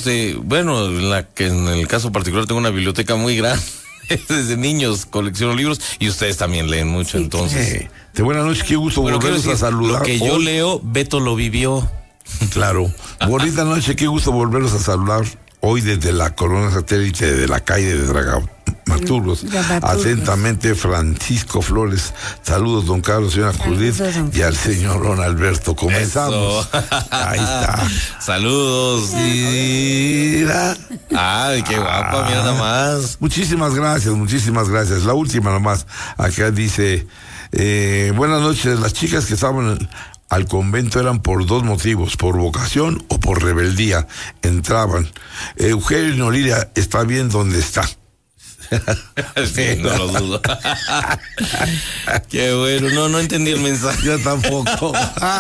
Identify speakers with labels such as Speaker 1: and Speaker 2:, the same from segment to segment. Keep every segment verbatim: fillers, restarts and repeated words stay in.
Speaker 1: libros de, bueno, en, la que en el caso particular tengo una biblioteca muy grande. Desde niños colecciono libros y ustedes también leen mucho, sí, entonces.
Speaker 2: Eh, de buenas noches, qué gusto bueno, volverlos decir, a saludar.
Speaker 1: Lo que yo hoy leo, Beto lo vivió.
Speaker 2: Claro. Bonita noche, qué gusto volverlos a saludar hoy desde la Corona Satélite de la calle de Dramaturgos. Atentamente, Francisco Flores. Saludos, don Carlos, señora Judith y al señor don Alberto. Comenzamos. Eso. Ahí está.
Speaker 1: Saludos.
Speaker 2: Mira.
Speaker 1: Ay, qué guapa, mira nada más.
Speaker 2: Muchísimas gracias, muchísimas gracias. La última nomás. Acá dice, eh, buenas noches, las chicas que estaban en al convento eran por dos motivos, por vocación o por rebeldía. Entraban. Eugenio Liria está bien donde está.
Speaker 1: Sí, no lo dudo. Qué bueno, no, no entendí el mensaje.
Speaker 2: Yo tampoco.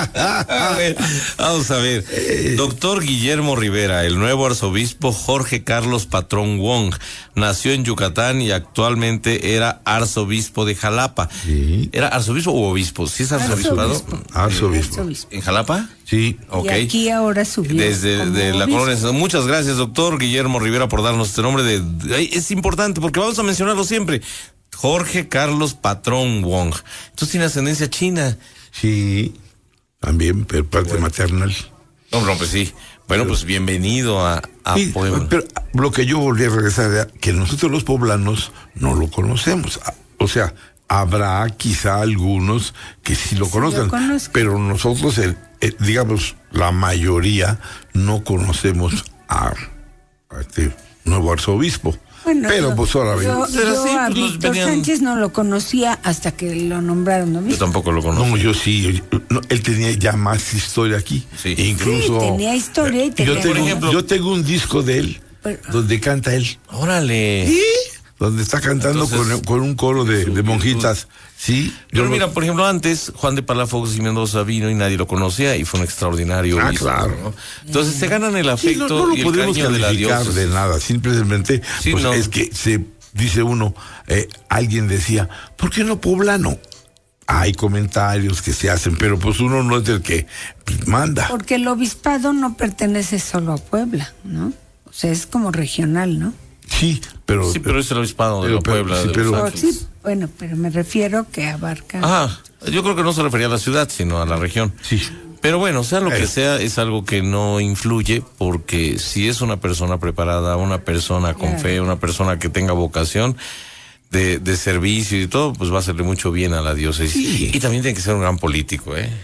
Speaker 1: A ver, vamos a ver. Doctor Guillermo Rivera, el nuevo arzobispo Jorge Carlos Patrón Wong, nació en Yucatán y actualmente era arzobispo de Jalapa.
Speaker 2: Sí.
Speaker 1: ¿Era arzobispo o obispo? ¿Sí es arzobispado?
Speaker 2: Arzobispo. Arzobispo.
Speaker 1: ¿En Jalapa?
Speaker 2: Sí.
Speaker 1: Ok.
Speaker 3: Y aquí ahora subió.
Speaker 1: Desde de la colonia. Muchas gracias, doctor Guillermo Rivera, por darnos este nombre. De, de es importante porque vamos a mencionarlo siempre. Jorge Carlos Patrón Wong. Entonces tiene ascendencia china.
Speaker 2: Sí, también, pero parte bueno. maternal.
Speaker 1: No, no, pues sí. Bueno, pero, pues bienvenido a, a
Speaker 2: sí,
Speaker 1: Puebla.
Speaker 2: Pero lo que yo volví a regresar era que nosotros los poblanos no lo conocemos. O sea, habrá quizá algunos que sí lo conozcan, sí, lo pero nosotros, el, el, digamos, la mayoría no conocemos a, a este nuevo arzobispo.
Speaker 3: Bueno,
Speaker 2: pero
Speaker 3: yo,
Speaker 2: pues ahora
Speaker 3: yo,
Speaker 2: bien.
Speaker 3: yo
Speaker 1: sí,
Speaker 3: a
Speaker 1: pues
Speaker 3: Víctor
Speaker 1: venían...
Speaker 3: Sánchez no lo conocía hasta que lo nombraron, ¿no?
Speaker 1: Yo tampoco lo conozco.
Speaker 2: No, yo sí, yo, no, él tenía ya más historia aquí.
Speaker 1: Sí.
Speaker 2: E incluso.
Speaker 3: Sí, tenía historia y tenía...
Speaker 2: Yo tengo,
Speaker 1: por ejemplo,
Speaker 2: yo tengo un disco de él pero, donde canta él.
Speaker 1: Órale.
Speaker 2: ¿Sí? Donde está cantando Entonces, con, con un coro de, de monjitas. Sí.
Speaker 1: Pero
Speaker 2: yo
Speaker 1: mira,
Speaker 2: lo...
Speaker 1: por ejemplo, antes Juan de Palafox y Mendoza vino y nadie lo conocía y fue un extraordinario
Speaker 2: Ah,
Speaker 1: obispo,
Speaker 2: claro.
Speaker 1: ¿no? Entonces se ganan el afecto
Speaker 2: sí, no, no lo
Speaker 1: y el
Speaker 2: podemos
Speaker 1: cariño de la diócesis.
Speaker 2: de nada, simplemente
Speaker 1: sí,
Speaker 2: pues,
Speaker 1: no.
Speaker 2: es que se dice uno, eh, alguien decía, ¿por qué no poblano? Hay comentarios que se hacen, pero pues uno no es el que manda.
Speaker 3: Porque el obispado no pertenece solo a Puebla, ¿no? O sea, es como regional, ¿no?
Speaker 2: Sí, pero...
Speaker 1: Sí, pero es el obispado de
Speaker 2: pero,
Speaker 1: la Puebla.
Speaker 2: Sí,
Speaker 1: de
Speaker 2: pero,
Speaker 1: los
Speaker 3: sí, bueno, pero me refiero que abarca...
Speaker 1: Ah, yo creo que no se refería a la ciudad, sino a la región.
Speaker 2: Sí.
Speaker 1: Pero bueno, sea lo
Speaker 2: eh.
Speaker 1: que sea, es algo que no influye, porque si es una persona preparada, una persona con claro. fe, una persona que tenga vocación de, de servicio y todo, pues va a hacerle mucho bien a la diócesis.
Speaker 2: Sí.
Speaker 1: Y también tiene que ser un gran político, ¿eh?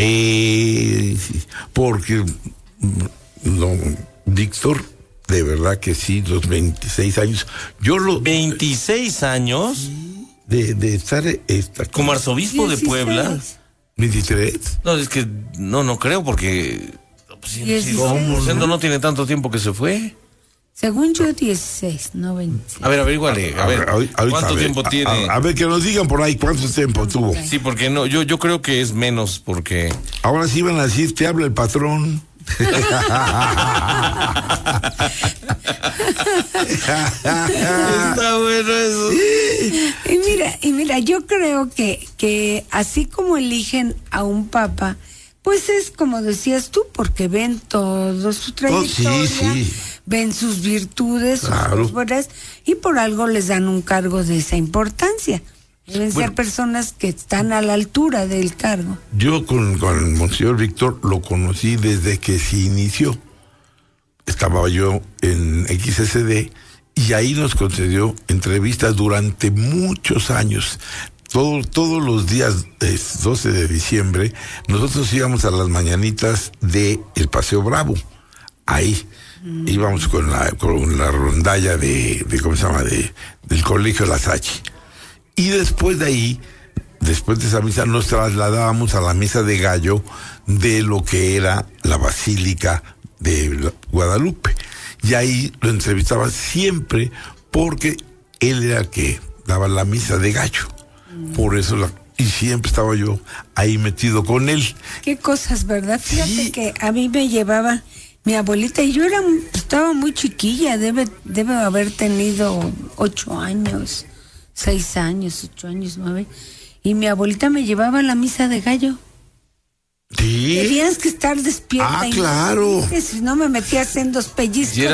Speaker 2: Eh, sí, porque, no, Víctor, de verdad que sí, los veintiséis años, yo lo...
Speaker 1: ¿veintiséis años?
Speaker 2: De, de estar... Esta,
Speaker 1: ¿Como arzobispo dieciséis. De Puebla?
Speaker 2: ¿veintitrés?
Speaker 1: No, es que no, no creo porque... Pues, si, si, ¿no? no tiene tanto tiempo que se fue.
Speaker 3: Según yo, dieciséis, no veintiséis.
Speaker 1: A ver, averíguale, a, a, a ver, a ver ¿cuánto a ver, tiempo
Speaker 2: a,
Speaker 1: tiene?
Speaker 2: A, a ver, que nos digan por ahí cuánto tiempo tuvo.
Speaker 1: Sí, porque no, yo, yo creo que es menos, porque...
Speaker 2: Ahora sí van a decir, te habla el patrón.
Speaker 1: Está bueno eso.
Speaker 3: Y mira, y mira, yo creo que, que así como eligen a un papa, pues es como decías tú, porque ven todo su trayectoria,
Speaker 2: oh, sí, sí.
Speaker 3: ven sus virtudes,
Speaker 2: claro.
Speaker 3: sus buenas, y por algo les dan un cargo de esa importancia. Deben bueno, ser personas que están a la altura del cargo.
Speaker 2: Yo con, con el Monseñor Víctor lo conocí desde que se inició. Estaba yo en X S D y ahí nos concedió entrevistas durante muchos años. Todo, todos los días eh, doce de diciembre nosotros íbamos a las mañanitas de el Paseo Bravo. Ahí mm. íbamos con la, con la rondalla de, de ¿cómo se llama? De, del Colegio La Salle. Y después de ahí, después de esa misa, nos trasladábamos a la misa de gallo de lo que era la Basílica de Guadalupe. Y ahí lo entrevistaba siempre porque él era el que daba la misa de gallo. Mm. Por eso, la, y siempre estaba yo ahí metido con él.
Speaker 3: Qué cosas, ¿verdad? Fíjate
Speaker 2: sí.
Speaker 3: que a mí me llevaba mi abuelita y yo era estaba muy chiquilla, debe, debe haber tenido ocho años. Seis años, ocho años, nueve. Y mi abuelita me llevaba a la misa de gallo.
Speaker 2: Sí.
Speaker 3: Tenías que estar despierta.
Speaker 2: Ah, claro.
Speaker 3: Si no me metías en dos pellizcos.